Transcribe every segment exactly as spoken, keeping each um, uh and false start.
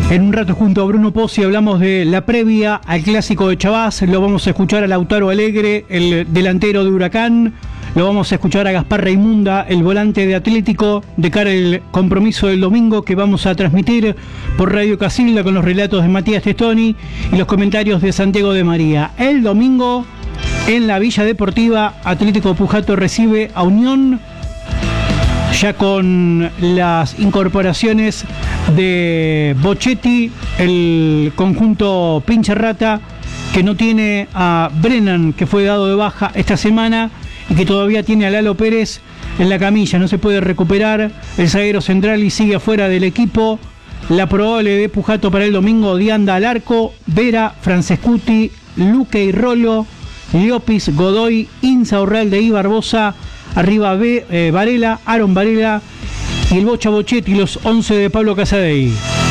En un rato junto a Bruno Pozzi hablamos de la previa al Clásico de Chavás. Lo vamos a escuchar a Lautaro Alegre, el delantero de Huracán. Lo vamos a escuchar a Gaspar Raimunda, el volante de Atlético, de cara al compromiso del domingo que vamos a transmitir por Radio Casilda con los relatos de Matías Testoni y los comentarios de Santiago de María. El domingo en la Villa Deportiva, Atlético Pujato recibe a Unión, ya con las incorporaciones de Bochetti, el conjunto Pincha Rata, que no tiene a Brennan, que fue dado de baja esta semana, y que todavía tiene a Lalo Pérez en la camilla, no se puede recuperar el zaguero central y sigue afuera del equipo. La probable de Pujato para el domingo: Dianda al arco, Vera, Francescuti, Luque y Rolo, Llopis, Godoy, Insaurralde y Barbosa. Arriba B, eh, Varela, Aaron Varela y el Bocha Bochetti, los once de Pablo Casadei.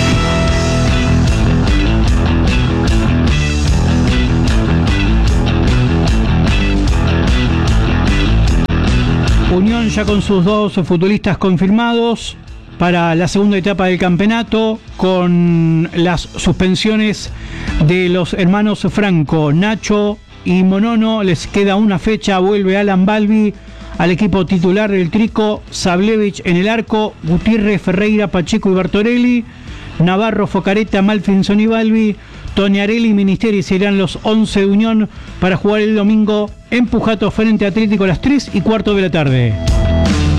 Unión ya con sus dos futbolistas confirmados para la segunda etapa del campeonato, con las suspensiones de los hermanos Franco, Nacho y Monono. Les queda una fecha, vuelve Alan Balbi al equipo titular del Trico, Sablevich en el arco, Gutiérrez, Ferreira, Pacheco y Bartorelli, Navarro, Focareta, Malfinson y Balbi, Toñarelli y Ministeri serán los once de Unión para jugar el domingo en Pujato frente a Atlético a las tres y cuarto de la tarde.